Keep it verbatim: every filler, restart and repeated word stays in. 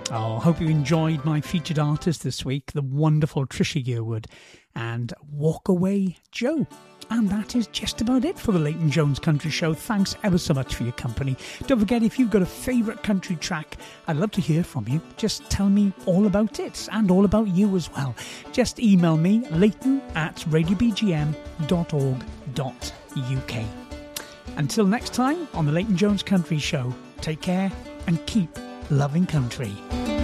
Oh, I hope you enjoyed my featured artist this week, the wonderful Trisha Yearwood and Walk Away Joe. And that is just about it for the Leighton Jones Country Show. Thanks ever so much for your company. Don't forget, if you've got a favourite country track, I'd love to hear from you. Just tell me all about it and all about you as well. Just email me, leighton at radio b g m dot org dot u k. Until next time on the Leighton Jones Country Show, take care and keep loving country.